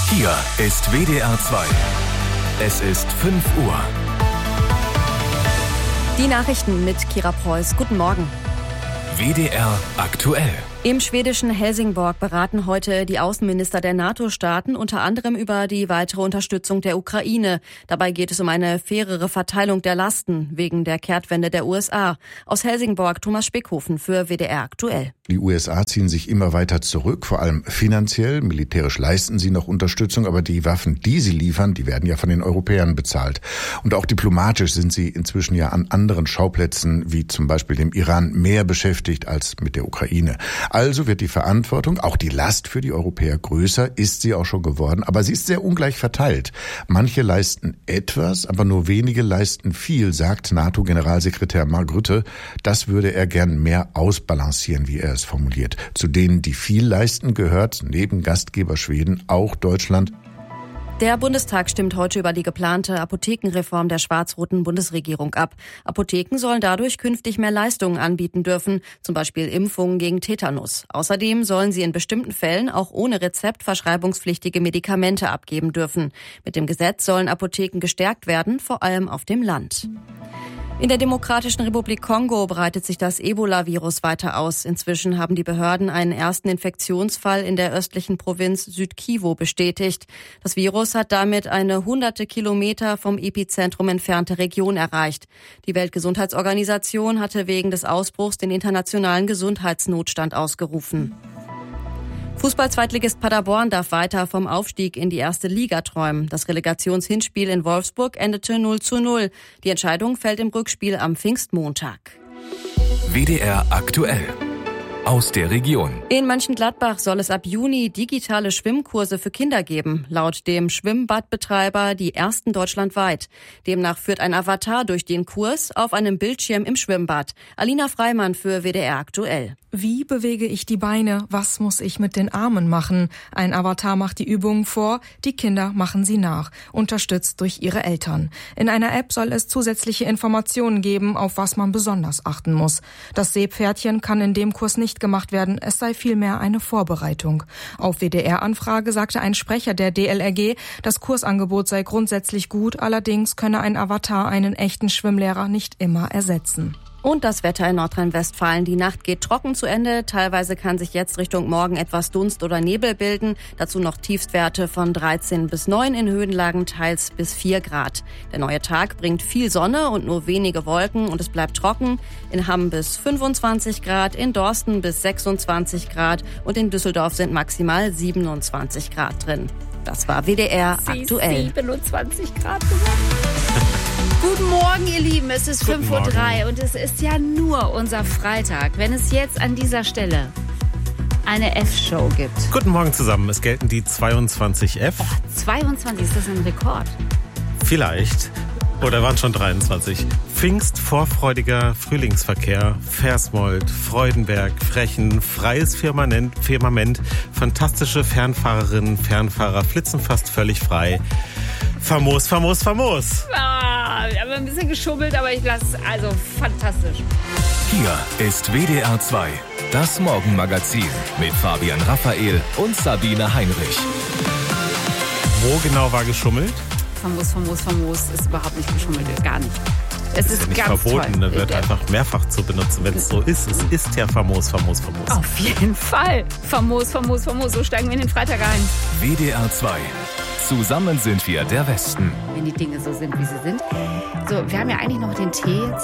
Hier ist WDR 2. Es ist 5 Uhr. Die Nachrichten mit Kira Preuß. Guten Morgen. WDR aktuell. Im schwedischen Helsingborg beraten heute die Außenminister der NATO-Staaten unter anderem über die weitere Unterstützung der Ukraine. Dabei geht es um eine fairere Verteilung der Lasten wegen der Kehrtwende der USA. Aus Helsingborg Thomas Spickhofen für WDR aktuell. Die USA ziehen sich immer weiter zurück, vor allem finanziell. Militärisch leisten sie noch Unterstützung, aber die Waffen, die sie liefern, die werden ja von den Europäern bezahlt. Und auch diplomatisch sind sie inzwischen ja an anderen Schauplätzen, wie zum Beispiel dem Iran, mehr beschäftigt als mit der Ukraine. Also wird die Verantwortung, auch die Last für die Europäer größer, ist sie auch schon geworden, aber sie ist sehr ungleich verteilt. Manche leisten etwas, aber nur wenige leisten viel, sagt NATO-Generalsekretär Mark Rutte. Das würde er gern mehr ausbalancieren, wie er es formuliert. Zu denen, die viel leisten, gehört neben Gastgeber Schweden auch Deutschland. Der Bundestag stimmt heute über die geplante Apothekenreform der schwarz-roten Bundesregierung ab. Apotheken sollen dadurch künftig mehr Leistungen anbieten dürfen, zum Beispiel Impfungen gegen Tetanus. Außerdem sollen sie in bestimmten Fällen auch ohne Rezept verschreibungspflichtige Medikamente abgeben dürfen. Mit dem Gesetz sollen Apotheken gestärkt werden, vor allem auf dem Land. In der Demokratischen Republik Kongo breitet sich das Ebola-Virus weiter aus. Inzwischen haben die Behörden einen ersten Infektionsfall in der östlichen Provinz Süd-Kivu bestätigt. Das Virus hat damit eine hunderte Kilometer vom Epizentrum entfernte Region erreicht. Die Weltgesundheitsorganisation hatte wegen des Ausbruchs den internationalen Gesundheitsnotstand ausgerufen. Fußball-Zweitligist Paderborn darf weiter vom Aufstieg in die erste Liga träumen. Das Relegationshinspiel in Wolfsburg endete 0:0. Die Entscheidung fällt im Rückspiel am Pfingstmontag. WDR aktuell. Aus der Region. In Mönchengladbach soll es ab Juni digitale Schwimmkurse für Kinder geben. Laut dem Schwimmbadbetreiber die ersten deutschlandweit. Demnach führt ein Avatar durch den Kurs auf einem Bildschirm im Schwimmbad. Alina Freimann für WDR aktuell. Wie bewege ich die Beine? Was muss ich mit den Armen machen? Ein Avatar macht die Übungen vor, die Kinder machen sie nach, unterstützt durch ihre Eltern. In einer App soll es zusätzliche Informationen geben, auf was man besonders achten muss. Das Seepferdchen kann in dem Kurs nicht gemacht werden, es sei vielmehr eine Vorbereitung. Auf WDR-Anfrage sagte ein Sprecher der DLRG, das Kursangebot sei grundsätzlich gut, allerdings könne ein Avatar einen echten Schwimmlehrer nicht immer ersetzen. Und das Wetter in Nordrhein-Westfalen. Die Nacht geht trocken zu Ende. Teilweise kann sich jetzt Richtung Morgen etwas Dunst oder Nebel bilden. Dazu noch Tiefstwerte von 13 bis 9 in Höhenlagen, teils bis 4 Grad. Der neue Tag bringt viel Sonne und nur wenige Wolken und es bleibt trocken. In Hamm bis 25 Grad, in Dorsten bis 26 Grad und in Düsseldorf sind maximal 27 Grad drin. Das war WDR aktuell. 27 Grad gesagt. Guten Morgen, ihr Lieben. Es ist 5:03 Uhr und es ist ja nur unser Freitag, wenn es jetzt an dieser Stelle eine F-Show gibt. Guten Morgen zusammen. Es gelten die 22 F. 22, ist das ein Rekord? Vielleicht. Oder waren schon 23. Pfingstvorfreudiger Frühlingsverkehr, Versmold, Freudenberg, Frechen, freies Firmament, fantastische Fernfahrerinnen, Fernfahrer flitzen fast völlig frei. Famos, famos, famos. Ah, wir haben ein bisschen geschummelt, aber ich lasse es, also fantastisch. Hier ist WDR 2, das Morgenmagazin mit Fabian Raphael und Sabine Heinrich. Wo genau war geschummelt? Famos ist überhaupt nicht geschummelt, gar nicht. Es ist ja nicht ganz verboten, toll. Wird einfach mehrfach zu benutzen, wenn es so ist. Es ist ja famos. Auf jeden Fall. Famos. So steigen wir in den Freitag ein. WDR 2. Zusammen sind wir der Westen. Wenn die Dinge so sind, wie sie sind. So, wir haben ja eigentlich noch den Tee.